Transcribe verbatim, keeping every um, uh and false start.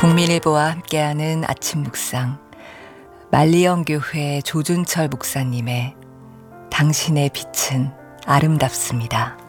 국민일보와 함께하는 아침 묵상, 말리영 교회 조준철 목사님의 당신의 빛은 아름답습니다.